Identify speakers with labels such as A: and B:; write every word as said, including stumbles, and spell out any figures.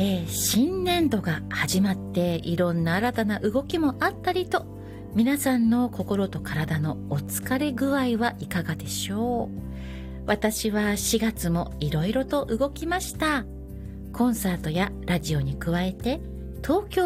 A: えー、新年度が始まっていろんな新たな動きもあったりと、皆さんの心と体のお疲れ具合はいかがでしょう。私はしがつもいろいろと動きました。コンサートやラジオに加えて東京